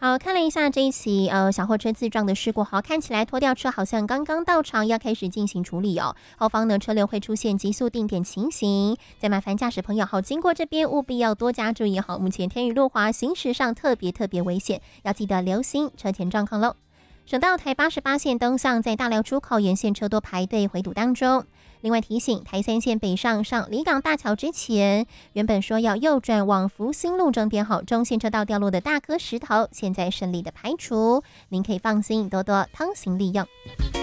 好，看了一下这一起小货车自撞的事故，好，看起来拖吊车好像刚刚到场，要开始进行处理哦。后方呢车流会出现急速定点情形，再麻烦驾驶朋友好经过这边务必要多加注意好，目前天雨路滑，行驶上特别危险，要记得留心车前状况喽。省道台88线东向在大寮出口沿线车多排队回堵当中。另外提醒，台3线北上离港大桥之前，原本说要右转往福兴路这边后，中线车道掉落的大颗石头，现在顺利的排除，您可以放心多多通行利用。